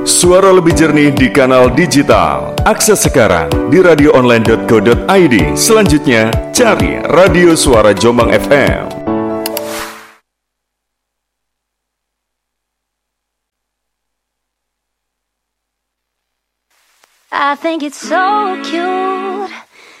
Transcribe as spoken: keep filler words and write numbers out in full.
Suara lebih jernih di kanal digital. Akses sekarang di radio online dot co dot i d. Selanjutnya, cari Radio Suara Jombang F M. I think it's so cute